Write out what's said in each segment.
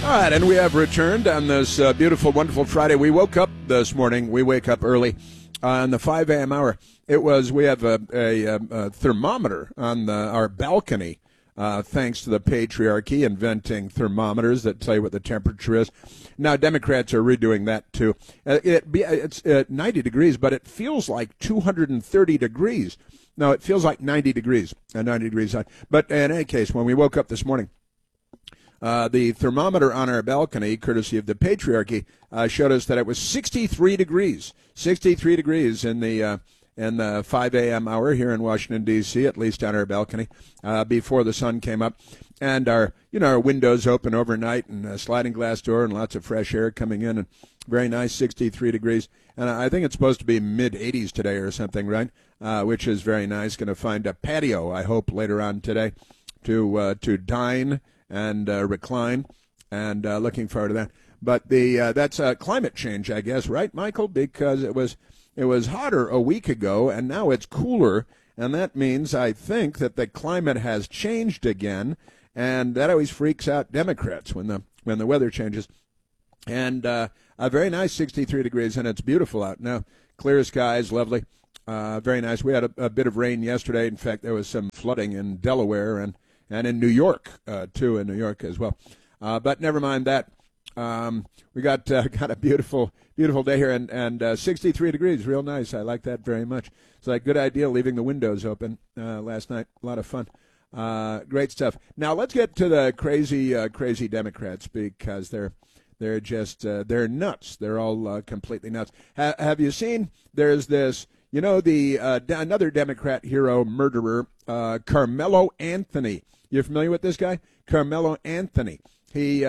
All right, and we have returned on this beautiful, wonderful Friday. We woke up this morning. We wake up early on the 5 a.m. hour. We have a thermometer on our balcony, thanks to the patriarchy inventing thermometers that tell you what the temperature is. Now, Democrats are redoing that, too. It's 90 degrees, but it feels like 230 degrees. No, it feels like 90 degrees, 90 degrees high. But in any case, when we woke up this morning, the thermometer on our balcony, courtesy of the patriarchy, showed us that it was 63 degrees. 63 degrees in the 5 a.m. hour here in Washington, D.C., at least on our balcony, before the sun came up. And our windows open overnight and a sliding glass door and lots of fresh air coming in. And very nice, 63 degrees. And I think it's supposed to be mid-80s today or something, right? Which is very nice. Going to find a patio, I hope, later on today to dine and recline, and looking forward to that. But that's climate change, I guess, right, Michael? Because it was hotter a week ago, and now it's cooler, and that means, I think, that the climate has changed again, and that always freaks out Democrats when the weather changes. And a very nice 63 degrees, and it's beautiful out now. Clear skies, lovely, very nice. We had a bit of rain yesterday. In fact, there was some flooding in Delaware and in New York, too, in New York as well. But never mind that. We got a beautiful day here, and 63 degrees, real nice. I like that very much. It's a good idea leaving the windows open last night. A lot of fun. Great stuff. Now let's get to the crazy Democrats, because they're just they're nuts. They're all completely nuts. Have you seen? There's this. Another Democrat hero murderer, Carmelo Anthony. You're familiar with this guy? Carmelo Anthony. He's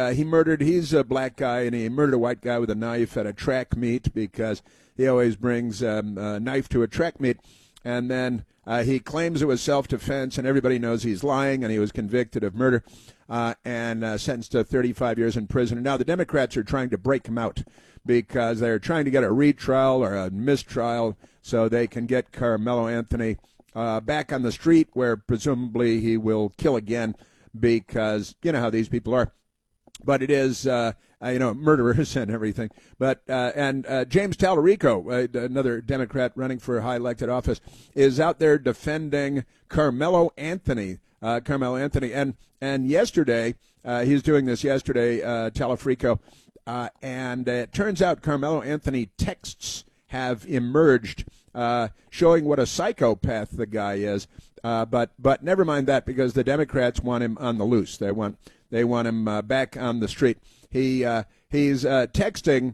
a black guy, and he murdered a white guy with a knife at a track meet because he always brings a knife to a track meet. And then he claims it was self-defense, and everybody knows he's lying, and he was convicted of murder and sentenced to 35 years in prison. And now the Democrats are trying to break him out because they're trying to get a retrial or a mistrial so they can get Carmelo Anthony back on the street, where presumably he will kill again, because you know how these people are. But it is, murderers and everything. But James Talarico, another Democrat running for high elected office, is out there defending Carmelo Anthony. And yesterday, he's doing this yesterday, Talarico, and it turns out Carmelo Anthony texts have emerged showing what a psychopath the guy is. But never mind that, because the Democrats want him on the loose. They want him back on the street. He's texting.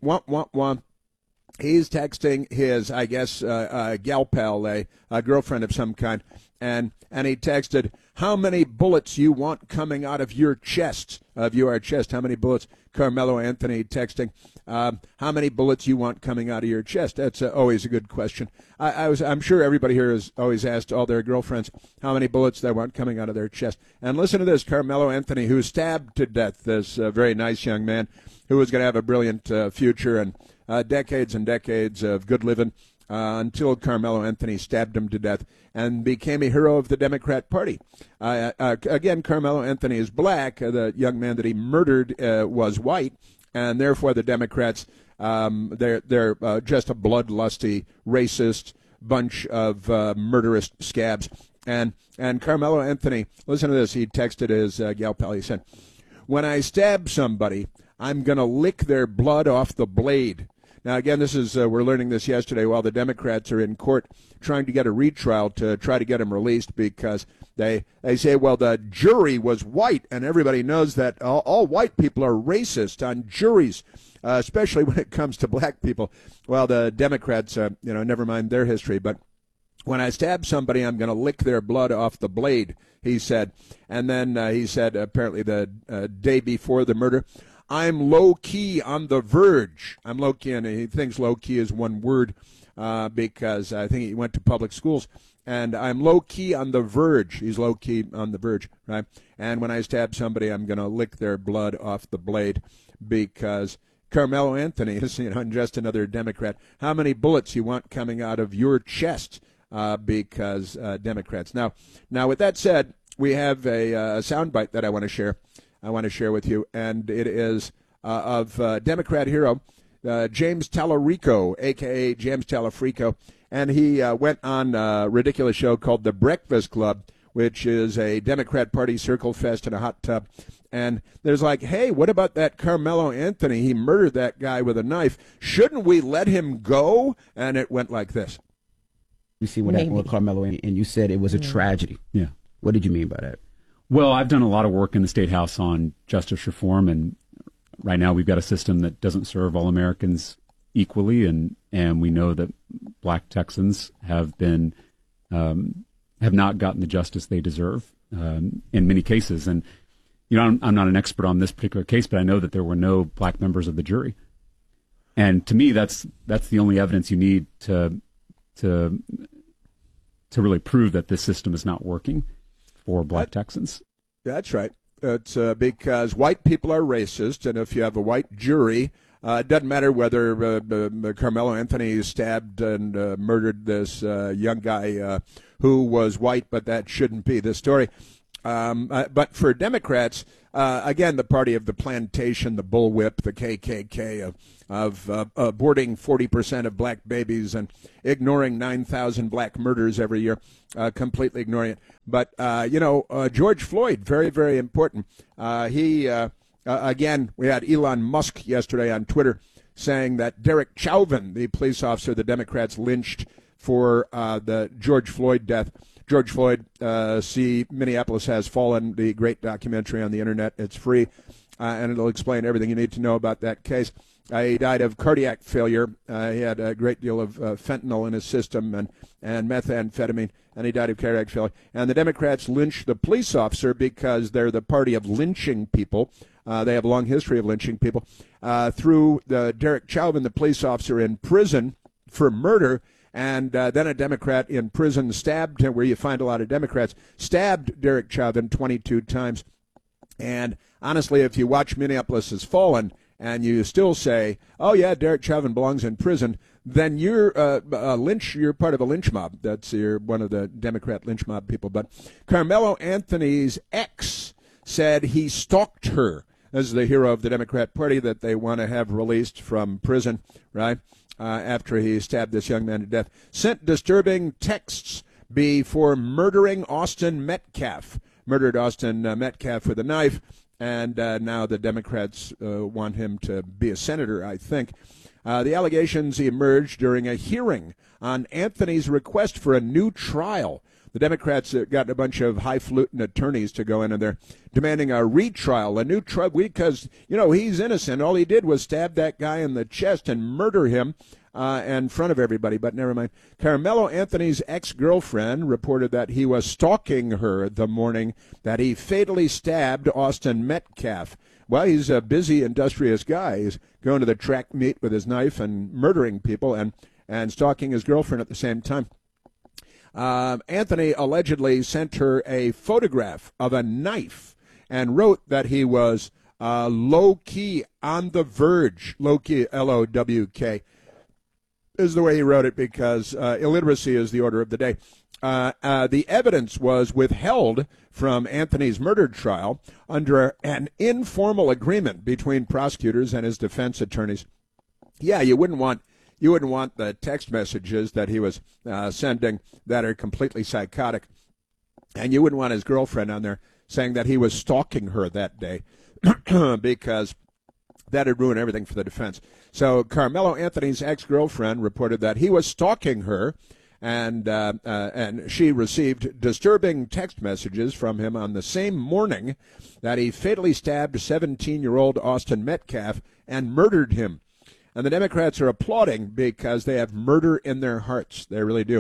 He's texting his, I guess, gal pal, a girlfriend of some kind, and he texted, "How many bullets you want coming out of your chest? How many bullets?" Carmelo Anthony texting, "How many bullets you want coming out of your chest?" That's always a good question. I'm sure everybody here has always asked all their girlfriends how many bullets they want coming out of their chest. And listen to this: Carmelo Anthony, who stabbed to death this very nice young man who was going to have a brilliant future and decades and decades of good living, until Carmelo Anthony stabbed him to death and became a hero of the Democrat Party. Again, Carmelo Anthony is black. The young man that he murdered was white, and therefore the Democrats, they're just a bloodlusty, racist bunch of murderous scabs. And Carmelo Anthony, listen to this. He texted his gal pal. He said, "When I stab somebody, I'm going to lick their blood off the blade." Now, again, this is we're learning this yesterday while the Democrats are in court trying to get a retrial to try to get him released, because they say, well, the jury was white, and everybody knows that all white people are racist on juries, especially when it comes to black people. Well, the Democrats, never mind their history, but when I stab somebody, I'm going to lick their blood off the blade, he said. And then he said, apparently the day before the murder, "I'm low-key on the verge." I'm low-key, and he thinks low-key is one word because I think he went to public schools. And I'm low-key on the verge. He's low-key on the verge, right? And when I stab somebody, I'm going to lick their blood off the blade, because Carmelo Anthony is just another Democrat. How many bullets you want coming out of your chest? Because Democrats. Now, with that said, we have a soundbite that I want to share. I want to share with you, and it is of Democrat hero James Talarico, a.k.a. James Talafrico, and he went on a ridiculous show called The Breakfast Club, which is a Democrat Party circle fest in a hot tub. And there's like, hey, what about that Carmelo Anthony? He murdered that guy with a knife. Shouldn't we let him go? And it went like this. You see what happened with Carmelo, and you said it was a tragedy. Yeah. What did you mean by that? Well, I've done a lot of work in the State House on justice reform, and right now we've got a system that doesn't serve all Americans equally, and we know that black Texans have not gotten the justice they deserve in many cases. And I'm not an expert on this particular case, but I know that there were no black members of the jury. And to me, that's the only evidence you need to really prove that this system is not working for black Texans. That's right. It's because white people are racist, and if you have a white jury, it doesn't matter whether Carmelo Anthony stabbed and murdered this young guy who was white, but that shouldn't be the story. But for Democrats, again, the party of the plantation, the bullwhip, the KKK, of aborting 40% of black babies and ignoring 9,000 black murders every year, completely ignoring it. But, George Floyd, very, very important. Again, we had Elon Musk yesterday on Twitter saying that Derek Chauvin, the police officer the Democrats lynched for the George Floyd death. George Floyd, see Minneapolis Has Fallen, the great documentary on the internet. It's free, and it'll explain everything you need to know about that case. He died of cardiac failure. He had a great deal of fentanyl in his system and methamphetamine, and he died of cardiac failure. And the Democrats lynched the police officer because they're the party of lynching people. They have a long history of lynching people. Threw Derek Chauvin, the police officer, in prison for murder. And then a Democrat in prison stabbed him, where you find a lot of Democrats, stabbed Derek Chauvin 22 times. And honestly, if you watch Minneapolis Has Fallen and you still say, oh, yeah, Derek Chauvin belongs in prison, then you're you're part of a lynch mob. You're one of the Democrat lynch mob people. But Carmelo Anthony's ex said he stalked her as the hero of the Democrat Party that they want to have released from prison, right? After he stabbed this young man to death, sent disturbing texts before murdering Austin Metcalf. Murdered Austin Metcalf with a knife, and now the Democrats want him to be a senator, I think. The allegations emerged during a hearing on Anthony's request for a new trial. The Democrats got a bunch of highfalutin attorneys to go in, and they're demanding a retrial, a new trial, because, he's innocent. All he did was stab that guy in the chest and murder him in front of everybody, but never mind. Carmelo Anthony's ex-girlfriend reported that he was stalking her the morning that he fatally stabbed Austin Metcalf. Well, he's a busy, industrious guy. He's going to the track meet with his knife and murdering people and stalking his girlfriend at the same time. Anthony allegedly sent her a photograph of a knife and wrote that he was low-key on the verge. Low-key, L-O-W-K, is the way he wrote it because illiteracy is the order of the day. The evidence was withheld from Anthony's murder trial under an informal agreement between prosecutors and his defense attorneys. Yeah, you wouldn't want the text messages that he was sending that are completely psychotic. And you wouldn't want his girlfriend on there saying that he was stalking her that day because that would ruin everything for the defense. So Carmelo Anthony's ex-girlfriend reported that he was stalking her, and she received disturbing text messages from him on the same morning that he fatally stabbed 17-year-old Austin Metcalf and murdered him. And the Democrats are applauding because they have murder in their hearts. They really do.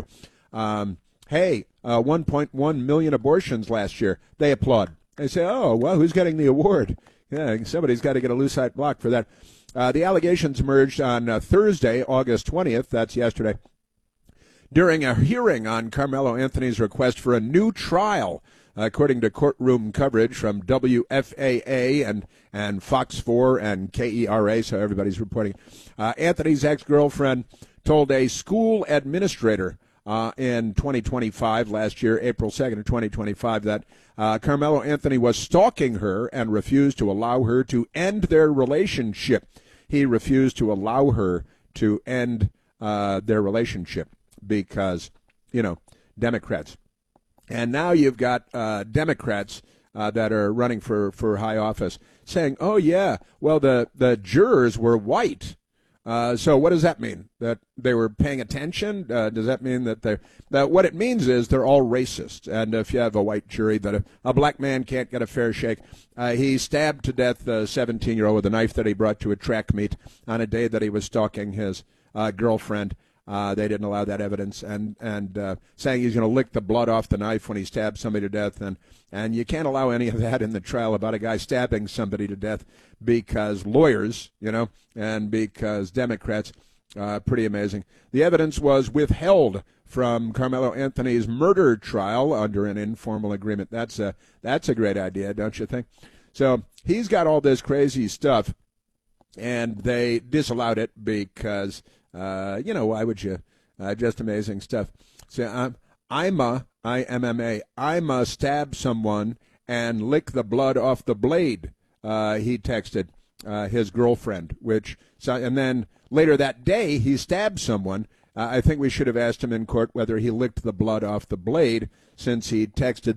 1.1 million abortions last year. They applaud. They say, oh, well, who's getting the award? Yeah, somebody's got to get a Lucite block for that. The allegations emerged on Thursday, August 20th. That's yesterday. During a hearing on Carmelo Anthony's request for a new trial, according to courtroom coverage from WFAA and Fox 4 and KERA, so everybody's reporting. Anthony's ex-girlfriend told a school administrator in 2025, last year, April 2nd of 2025, that Carmelo Anthony was stalking her and refused to allow her to end their relationship. He refused to allow her to end their relationship because, Democrats. And now you've got Democrats that are running for high office saying, oh, yeah, well, the jurors were white. So what does that mean? That they were paying attention? Does that mean that what it means is they're all racist? And if you have a white jury, that a black man can't get a fair shake. He stabbed to death a 17-year-old with a knife that he brought to a track meet on a day that he was stalking his girlfriend. They didn't allow that evidence, and saying he's going to lick the blood off the knife when he stabs somebody to death, and you can't allow any of that in the trial about a guy stabbing somebody to death because lawyers, and because Democrats. Pretty amazing. The evidence was withheld from Carmelo Anthony's murder trial under an informal agreement. That's a great idea, don't you think? So he's got all this crazy stuff, and they disallowed it because. Why would you? Just amazing stuff. So I'ma stab someone and lick the blood off the blade. He texted his girlfriend, and then later that day he stabbed someone. I think we should have asked him in court whether he licked the blood off the blade, since he texted